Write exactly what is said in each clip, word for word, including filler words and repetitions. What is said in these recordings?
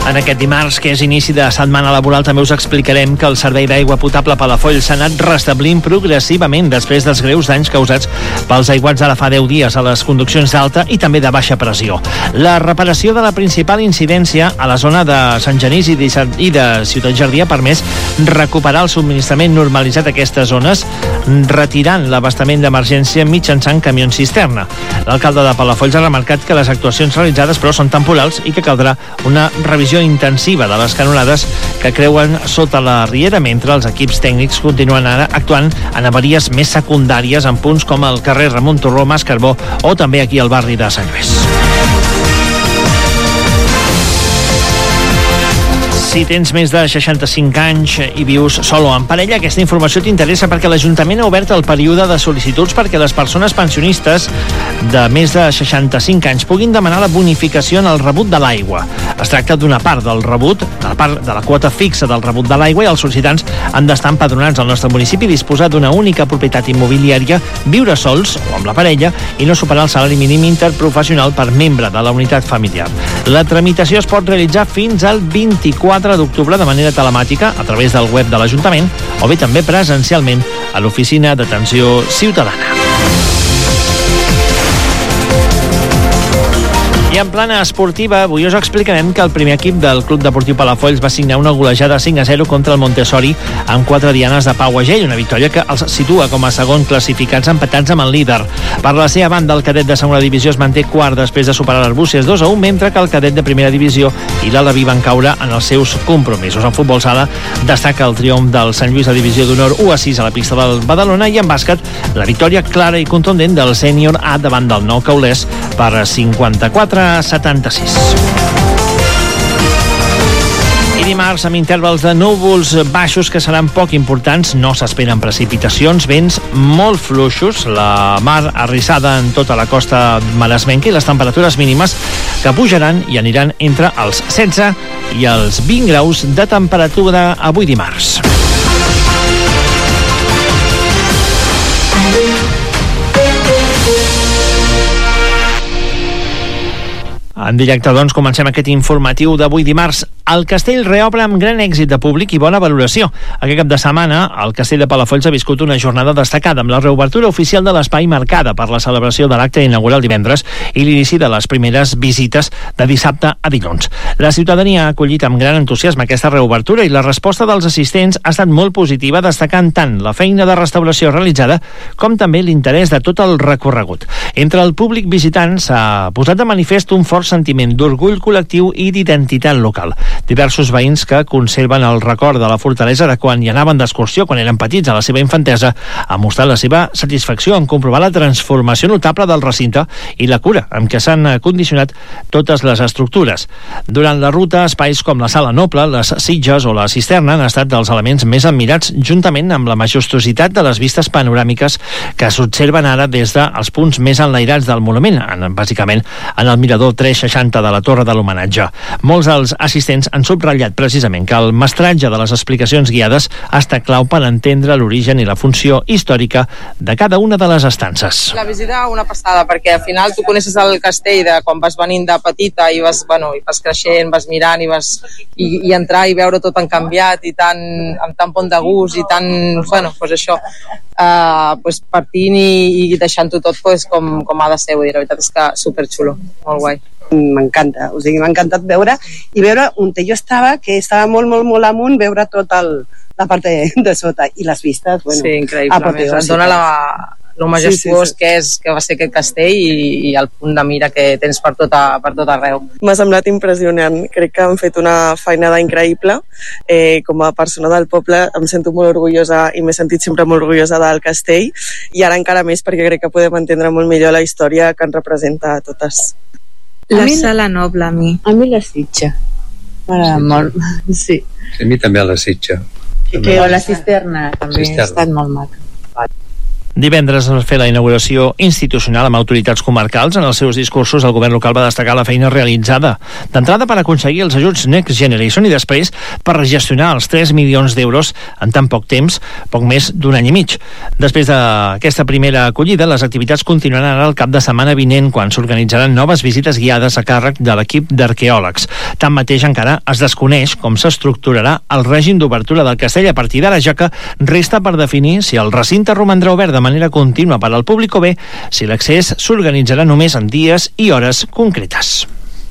En aquest dimarts, que és inici de setmana laboral, també us explicarem que el servei d'aigua potable a Palafolls s'ha anat restablint progressivament després dels greus danys causats pels aiguats d'ara fa deu dies a les conduccions d'alta i també de baixa pressió. La reparació de la principal incidència a la zona de Sant Genís i de Ciutat Jardí ha permès recuperar el subministrament normalitzat a aquestes zones, retirant l'abastament d'emergència mitjançant camions cisterna. L'alcalde de Palafolls ha remarcat que les actuacions realitzades però són temporals i que caldrà una revisió intensiva de les canonades que creuen sota la riera, mentre els equips tècnics continuen ara actuant en avaries més secundàries en punts com el carrer Ramon Torró, Mas Carbó o també aquí al barri de Sant Lluís. Si tens més de seixanta-cinc anys i vius sol o en parella, aquesta informació t'interessa perquè l'Ajuntament ha obert el període de sol·licituds perquè les persones pensionistes de més de seixanta-cinc anys puguin demanar la bonificació en el rebut de l'aigua. Es tracta d'una part del rebut, de la part de la quota fixa del rebut de l'aigua, i els sol·licitants han d'estar empadronats al nostre municipi, disposar d'una única propietat immobiliària, viure sols o amb la parella i no superar el salari mínim interprofessional per membre de la unitat familiar. La tramitació es pot realitzar fins al vint-i-quatre d'octubre de manera telemàtica a través del web de l'Ajuntament o bé també presencialment a l'Oficina d'Atenció Ciutadana. I en plana esportiva, avui us explicarem que el primer equip del Club Deportiu Palafolls va signar una golejada cinc a zero contra el Montessori amb quatre dianes de Pau Agell, una victòria que els situa com a segon classificats empatats amb el líder. Per la seva banda, el cadet de segona divisió es manté quart després de superar l'Arbúcies dos a un, mentre que el cadet de primera divisió i l'Alaví van caure en els seus compromisos. En futbol sala destaca el triomf del Sant Lluís a divisió d'honor u a sis a la pista del Badalona, i en bàsquet la victòria clara i contundent del sènior A davant del Nou Caulers per cinquanta-quatre a setanta-sis. I dimarts, amb intervals de núvols baixos que seran poc importants, no s'esperen precipitacions, vents molt fluixos, la mar arrissada en tota la costa maresmenca i les temperatures mínimes que pujaran i aniran entre els setze i els vint graus de temperatura avui dimarts. En directe, doncs, comencem aquest informatiu d'avui dimarts. El Castell reobre amb gran èxit de públic i bona valoració. Aquest cap de setmana, el Castell de Palafolls ha viscut una jornada destacada amb la reobertura oficial de l'espai marcada per la celebració de l'acte inaugural divendres i l'inici de les primeres visites de dissabte a dilluns. La ciutadania ha acollit amb gran entusiasme aquesta reobertura i la resposta dels assistents ha estat molt positiva, destacant tant la feina de restauració realitzada com també l'interès de tot el recorregut. Entre el públic visitant s'ha posat de manifest un fort sentiment d'orgull col·lectiu i d'identitat local. Diversos veïns que conserven el record de la fortalesa de quan hi anaven d'excursió quan eren petits a la seva infantesa han mostrat la seva satisfacció en comprovar la transformació notable del recinte i la cura amb què s'han condicionat totes les estructures. Durant la ruta, espais com la Sala Noble, les Sitges o la Cisterna han estat dels elements més admirats, juntament amb la majestuositat de les vistes panoràmiques que s'observen ara des dels punts més enlairats del monument, en, bàsicament en el mirador tres seixanta de la Torre de l'Homenatge. Molts dels assistents han subratllat precisament que el mestratge de les explicacions guiades ha estat clau per entendre l'origen i la funció històrica de cada una de les estances. La visita una passada, perquè al final tu coneixes el castell de quan vas venint de petita i vas, bueno, i vas creixent, vas mirant i, vas, i, i entrar i veure tot tan canviat i tan, amb tan bon de gust i tan, bueno, pues això, uh, pues partint i, i deixant-ho tot pues, com, com ha de ser, vull dir, la veritat és que superxulo, molt guai. M'encanta, o sigui, m'ha encantat veure i veure on jo estava, que estava molt, molt, molt amunt, veure tot el, la part de, de sota i les vistes, bueno, sí, increïble, et dona la, lo majestuós sí, sí, sí. que és, que va ser aquest castell i, i el punt de mira que tens per tot, a, per tot arreu. M'ha semblat impressionant, crec que han fet una feinada increïble, eh, com a persona del poble em sento molt orgullosa i m'he sentit sempre molt orgullosa del castell i ara encara més perquè crec que podem entendre molt millor la història que ens representa a totes. La mi, Sala Noble, a mi. A mi la Sitja. M'agrada molt, sí. A mi també la Sitja. I que la Cisterna també ha estat molt maca. Divendres es va fer la inauguració institucional amb autoritats comarcals. En els seus discursos, el govern local va destacar la feina realitzada. D'entrada per aconseguir els ajuts Next Generation i després per gestionar els tres milions d'euros en tan poc temps, poc més d'un any i mig. Després d'aquesta primera acollida, les activitats continuaran ara el cap de setmana vinent, quan s'organitzaran noves visites guiades a càrrec de l'equip d'arqueòlegs. Tanmateix, encara es desconeix com s'estructurarà el règim d'obertura del castell a partir d'ara, ja que resta per definir si el recinte romandrà obert de manera contínua per al públic o bé si l'accés s'organitzarà només en dies i hores concretes.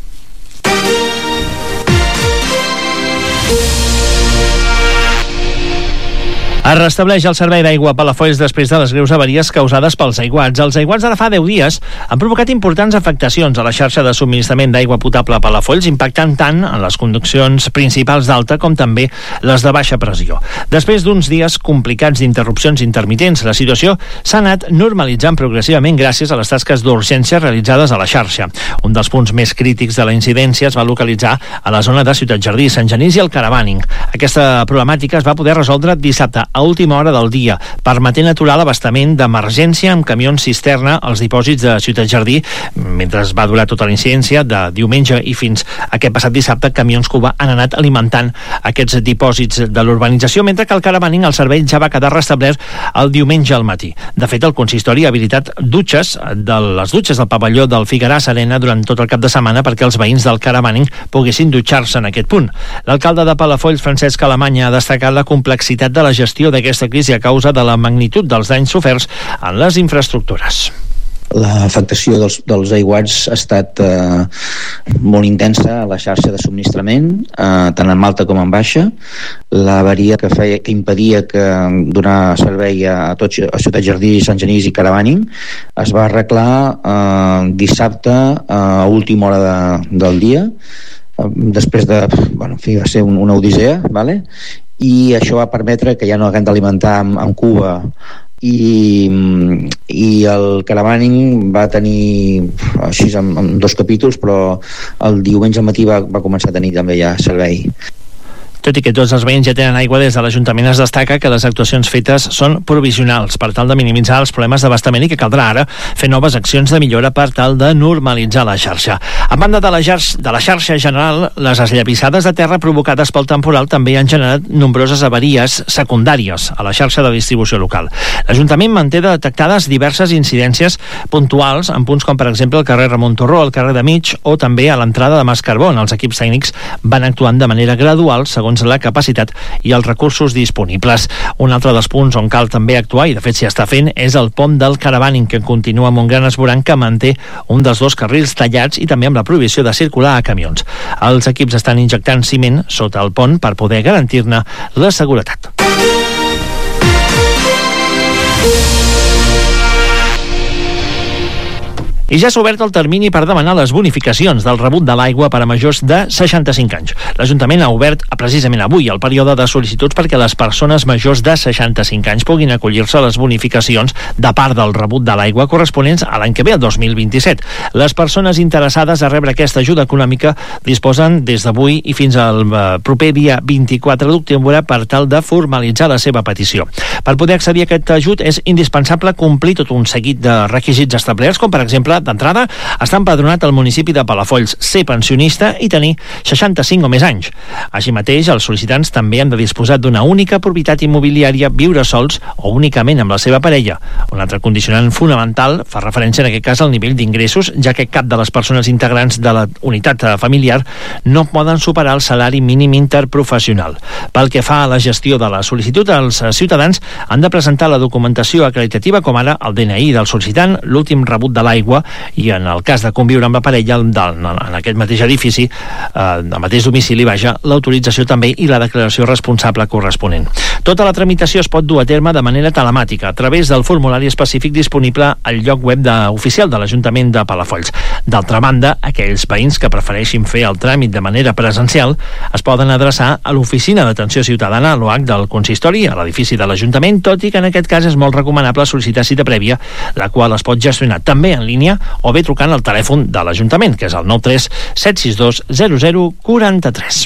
Es restableix el servei d'aigua a Palafolls després de les greus avaries causades pels aiguats. Els aiguats d'ara fa deu dies han provocat importants afectacions a la xarxa de subministrament d'aigua potable a Palafolls, impactant tant en les conduccions principals d'alta com també les de baixa pressió. Després d'uns dies complicats d'interrupcions intermitents, la situació s'ha anat normalitzant progressivament gràcies a les tasques d'urgència realitzades a la xarxa. Un dels punts més crítics de la incidència es va localitzar a la zona de Ciutat Jardí, Sant Genís i el Caravaning. Aquesta problemàtica es va poder resoldre dissabte a última hora del dia, permetent aturar l'abastament d'emergència amb camions cisterna als dipòsits de Ciutat Jardí, mentre va durar tota la incidència de diumenge i fins aquest passat dissabte. Camions Cuba han anat alimentant aquests dipòsits de l'urbanització, mentre que al Caravaning el servei ja va quedar restablert el diumenge al matí. De fet, el consistori ha habilitat dutxes de les dutxes del pavelló del Figueras Arena durant tot el cap de setmana perquè els veïns del Caravaning poguessin dutxar-se en aquest punt. L'alcalde de Palafolls, Francesc Alemany, ha destacat la complexitat de la gestió d'aquesta crisi a causa de la magnitud dels danys soferts en les infraestructures. L'afectació dels, dels aiguats ha estat eh, molt intensa a la xarxa de subministrament, eh, tant en alta com en baixa. La avaria que, feia, que impedia que donar servei a, tots, a Ciutat Jardí, Sant Genís i Caravaning es va arreglar eh, dissabte a última hora de, del dia, eh, després de, bueno, en fi, va ser un, una odissea, vale? I això va permetre que ja no haguem d'alimentar amb, amb Cuba i, i el Caravaning va tenir així en, en dos capítols, però el diumenge al matí va, va començar a tenir també ja servei. Tot i que tots els veïns ja tenen aigua, des de l'Ajuntament es destaca que les actuacions fetes són provisionals per tal de minimitzar els problemes d'abastament i que caldrà ara fer noves accions de millora per tal de normalitzar la xarxa. A banda de la, xarxa, de la xarxa general, les esllavissades de terra provocades pel temporal també han generat nombroses avaries secundàries a la xarxa de distribució local. L'Ajuntament manté detectades diverses incidències puntuals en punts com per exemple el carrer Ramon Torró, el carrer de Mig o també a l'entrada de Mas Carbó. Els equips tècnics van actuant de manera gradual segons la capacitat i els recursos disponibles. Un altre dels punts on cal també actuar, i de fet s'hi està fent, és el pont del Caravaning, que continua amb un gran esborrany que manté un dels dos carrils tallats i també amb la prohibició de circular a camions. Els equips estan injectant ciment sota el pont per poder garantir-ne la seguretat. I ja s'ha obert el termini per demanar les bonificacions del rebut de l'aigua per a majors de seixanta-cinc anys. L'Ajuntament ha obert precisament avui el període de sol·licituds perquè les persones majors de seixanta-cinc anys puguin acollir-se a les bonificacions de part del rebut de l'aigua corresponents a l'any que ve, el dos mil vint-i-set. Les persones interessades a rebre aquesta ajuda econòmica disposen des d'avui i fins al proper dia vint-i-quatre d'octubre per tal de formalitzar la seva petició. Per poder accedir a aquest ajut és indispensable complir tot un seguit de requisits establerts, com per exemple, d'entrada, estar empadronat al municipi de Palafolls, ser pensionista i tenir seixanta-cinc o més anys. Així mateix, els sol·licitants també han de disposar d'una única propietat immobiliària, viure sols o únicament amb la seva parella. Un altre condicionant fonamental fa referència en aquest cas al nivell d'ingressos, ja que cap de les persones integrants de la unitat familiar no poden superar el salari mínim interprofessional. Pel que fa a la gestió de la sol·licitud, els ciutadans han de presentar la documentació acreditativa, com ara el D N I del sol·licitant, l'últim rebut de l'aigua i en el cas de conviure amb la parella en aquest mateix edifici, eh, al mateix domicili, vaja, l'autorització també i la declaració responsable corresponent. Tota la tramitació es pot dur a terme de manera telemàtica a través del formulari específic disponible al lloc web de, oficial de l'Ajuntament de Palafolls. D'altra banda, aquells veïns que prefereixin fer el tràmit de manera presencial es poden adreçar a l'Oficina d'Atenció Ciutadana, a l'O H del Consistori, a l'edifici de l'Ajuntament, tot i que en aquest cas és molt recomanable sol·licitar cita prèvia, la qual es pot gestionar també en línia o bé trucant al telèfon de l'Ajuntament, que és el nou tres set sis dos zero zero quatre tres.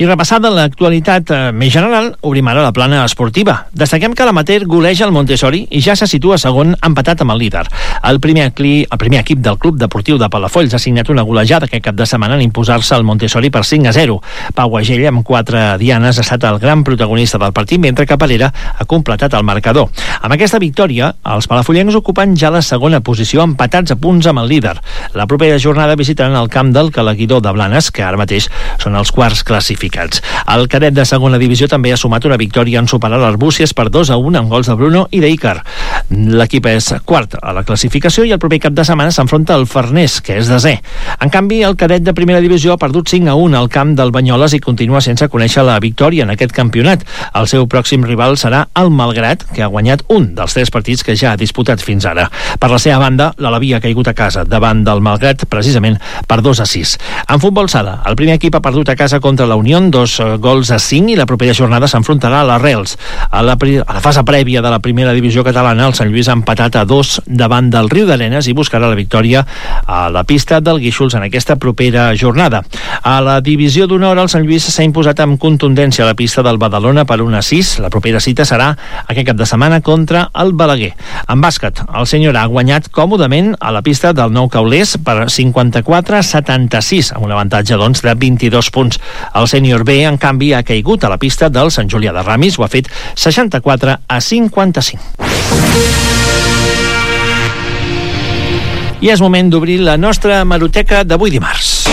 I repassada l'actualitat eh, més general, obrim ara la plana esportiva. Destaquem que l'amateur goleja el Montessori i ja se situa segon empatat amb el líder. El primer, cli, el primer equip del Club Deportiu de Palafolls ha signat una golejada aquest cap de setmana en imposar-se al Montessori per cinc a zero. Pau Agell, amb quatre dianes, ha estat el gran protagonista del partit, mentre que Parera ha completat el marcador. Amb aquesta victòria, els palafollencs ocupen ja la segona posició, empatats a punts amb el líder. La propera jornada visitaran el camp del Calaguidor de Blanes, que ara mateix són els quarts classificats. El cadet de segona divisió també ha sumat una victòria en superar l'Arbúcies per dos a un amb gols de Bruno i d'Icar. L'equip és quart a la classificació i el proper cap de setmana s'enfronta al Farners, que és desè. En canvi, el cadet de primera divisió ha perdut cinc a un al camp del Banyoles i continua sense conèixer la victòria en aquest campionat. El seu pròxim rival serà el Malgrat, que ha guanyat un dels tres partits que ja ha disputat fins ara. Per la seva banda, l'Alaví ha caigut a casa davant del Malgrat precisament per dos a sis. En futbol sala, el primer equip ha perdut a casa contra la Unió, dos gols a cinc, i la propera jornada s'enfrontarà a les Reals. A la, a la fase prèvia de la primera divisió catalana, el Sant Lluís ha empatat a dos davant del Riu d'Arenes i buscarà la victòria a la pista del Guíxols en aquesta propera jornada. A la divisió d'honor, el Sant Lluís s'ha imposat amb contundència a la pista del Badalona per un a sis. La propera cita serà aquest cap de setmana contra el Balaguer. En bàsquet, el Senyor ha guanyat còmodament a la pista del Nou Caulers per cinquanta-quatre a setanta-sis, amb un avantatge doncs de vint-i-dos punts. El Sènior B, en canvi, ha caigut a la pista del Sant Julià de Ramis, ho ha fet seixanta-quatre a cinquanta-cinc. I és moment d'obrir la nostra hemeroteca d'avui dimarts.